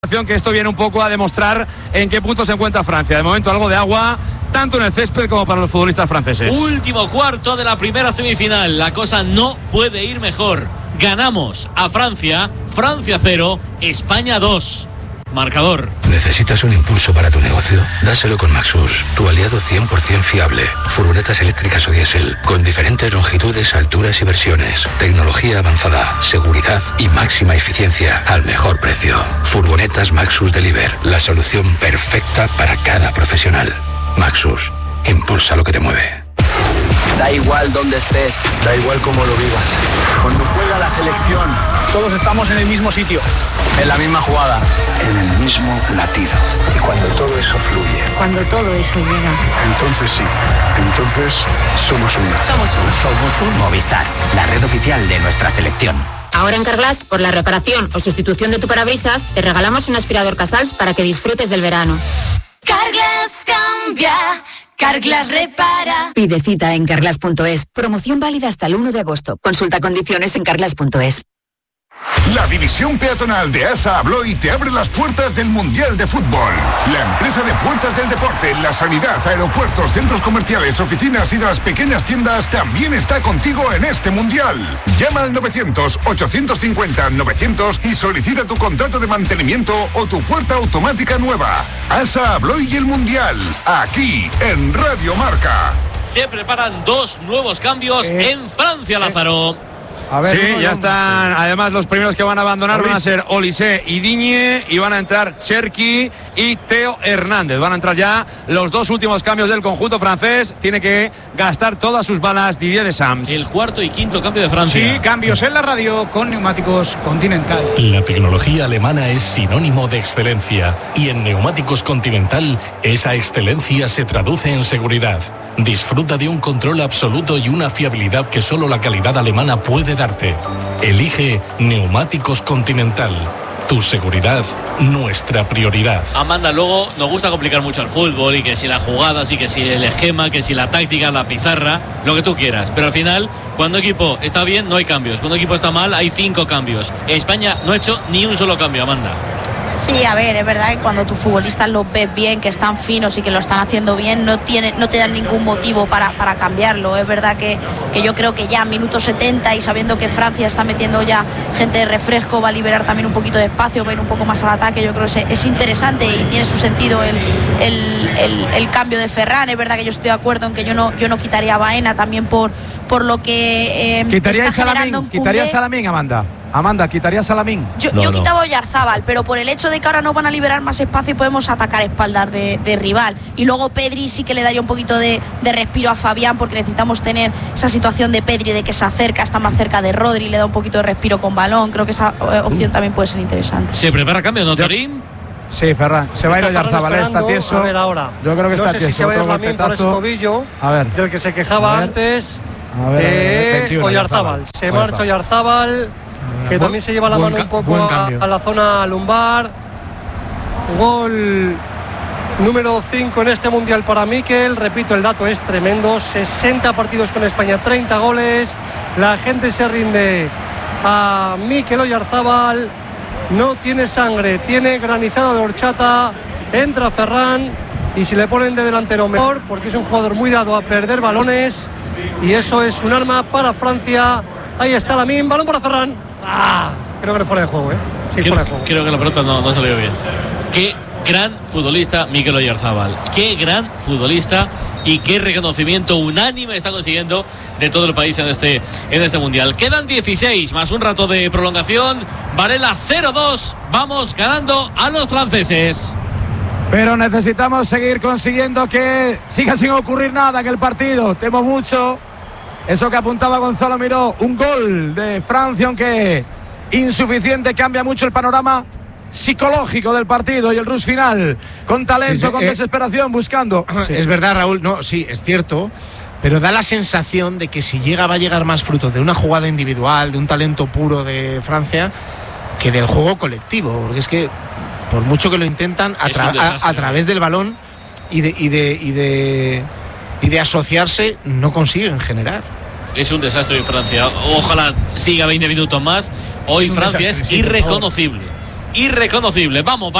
Que esto viene un poco a demostrar en qué punto se encuentra Francia. De momento algo de agua, tanto en el césped como para los futbolistas franceses. Último cuarto de la primera semifinal. La cosa no puede ir mejor. Ganamos a Francia. Francia 0, España 2. Marcador. ¿Necesitas un impulso para tu negocio? Dáselo con Maxus, tu aliado 100% fiable. Furgonetas eléctricas o diésel, con diferentes longitudes, alturas y versiones. Tecnología avanzada, seguridad y máxima eficiencia al mejor precio. Furgonetas Maxus Deliver, la solución perfecta para cada profesional. Maxus, impulsa lo que te mueve. Da igual dónde estés, da igual cómo lo vivas. Cuando juega la selección, todos estamos en el mismo sitio, en la misma jugada, en el mismo latido. Y cuando todo eso fluye, cuando todo eso llega, entonces sí, entonces somos uno. Somos un Movistar, la red oficial de nuestra selección. Ahora en Carglass, por la reparación o sustitución de tu parabrisas, te regalamos un aspirador Casals para que disfrutes del verano. Carglass cambia. Carglass repara. Pide cita en carglass.es. Promoción válida hasta el 1 de agosto. Consulta condiciones en carglass.es. La división peatonal de ASA Abloy te abre las puertas del Mundial de Fútbol. La empresa de puertas del deporte, la sanidad, aeropuertos, centros comerciales, oficinas y de las pequeñas tiendas también está contigo en este Mundial. Llama al 900-850-900 y solicita tu contrato de mantenimiento o tu puerta automática nueva. ASA Abloy y el Mundial, aquí en Radio Marca. Se preparan dos nuevos cambios en Francia, Lázaro. A ver, sí, ya están. Además, los primeros que van a abandonar van a ser Olise y Digne, y van a entrar Cherki y Theo Hernández. Van a entrar ya los dos últimos cambios del conjunto francés. Tiene que gastar todas sus balas Didier Deschamps. El cuarto y quinto cambio de Francia. Sí, cambios en la radio con Neumáticos Continental. La tecnología alemana es sinónimo de excelencia, y en Neumáticos Continental esa excelencia se traduce en seguridad. Disfruta de un control absoluto y una fiabilidad que solo la calidad alemana puede darte. Elige Neumáticos Continental. Tu seguridad, nuestra prioridad. Amanda, luego nos gusta complicar mucho el fútbol, y que si las jugadas, y que si el esquema, que si la táctica, la pizarra, lo que tú quieras. Pero al final, cuando el equipo está bien, no hay cambios. Cuando el equipo está mal, hay 5 cambios. España no ha hecho ni un solo cambio, Amanda. Sí, a ver, es verdad que cuando tus futbolistas los ves bien, que están finos y que lo están haciendo bien, no te dan ningún motivo para cambiarlo. Es verdad que yo creo que ya a minuto 70, y sabiendo que Francia está metiendo ya gente de refresco, va a liberar también un poquito de espacio, va a ir un poco más al ataque. Yo creo que es interesante y tiene su sentido el cambio de Ferran. Es verdad que yo estoy de acuerdo en que yo no quitaría a Baena, también por lo que ¿Quitaría Salamín, Amanda, ¿quitarías a Lamín? Yo quitaba a Oyarzábal, pero por el hecho de que ahora nos van a liberar más espacio y podemos atacar espaldas de rival. Y luego Pedri sí que le daría un poquito de respiro a Fabián, porque necesitamos tener esa situación de Pedri, de que se acerca, está más cerca de Rodri, le da un poquito de respiro con balón. Creo que esa opción también puede ser interesante. ¿Se prepara cambio, no, Torín? Sí, Ferran, se va a ir Oyarzábal, está tieso. A ver ahora. Yo creo que está tieso. Si se va a ir Lamín por ese tobillo, del que se quejaba antes. Oyarzábal. Se marcha Oyarzábal, que también se lleva la mano un poco a la zona lumbar. Gol número 5 en este Mundial para Mikel. Repito, el dato es tremendo: 60 partidos con España, 30 goles. La gente se rinde a Mikel Oyarzábal. No tiene sangre, tiene granizado de horchata. Entra Ferran, y si le ponen de delantero mejor, porque es un jugador muy dado a perder balones, y eso es un arma para Francia. Ahí está Lamín, balón para Ferran. Creo que era fuera de juego, Sí, fuera de juego. Creo que la pelota no salió bien. Qué gran futbolista Mikel Oyarzábal. Qué gran futbolista, y qué reconocimiento unánime está consiguiendo de todo el país en este Mundial. Quedan 16 más un rato de prolongación. Varela 0-2. Vamos ganando a los franceses. Pero necesitamos seguir consiguiendo que siga sin ocurrir nada en el partido. Temo mucho eso que apuntaba Gonzalo Miró. Un gol de Francia, aunque insuficiente, cambia mucho el panorama psicológico del partido y el rush final. Con talento, con desesperación, buscando. Es verdad, Raúl, sí, es cierto. Pero da la sensación de que si va a llegar más fruto de una jugada individual, de un talento puro de Francia, que del juego colectivo. Porque es que, por mucho que lo intentan, a través del balón y de asociarse, no consiguen generar. Es un desastre en Francia. Ojalá siga 20 minutos más. Hoy Francia es irreconocible. irreconocible. Vamos.